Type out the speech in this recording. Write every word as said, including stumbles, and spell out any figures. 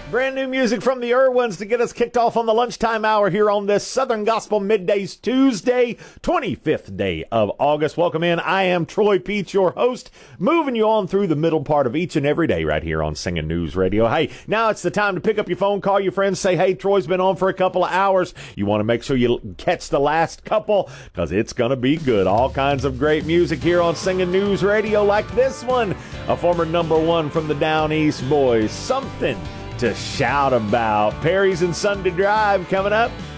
Brand new music from the Irwins to get us kicked off on the lunchtime hour here on this Southern Gospel Middays Tuesday, twenty-fifth day of August. Welcome in. I am Troy Peach, your host, moving you on through the middle part of each and every day right here on Singing News Radio. Hey, now it's the time to pick up your phone, call your friends, say, hey, Troy's been on for a couple of hours. You want to make sure you catch the last couple because it's going to be good. All kinds of great music here on Singing News Radio like this one, a former number one from the Down East Boys. Something to shout about. Perry's and Sunday Drive coming up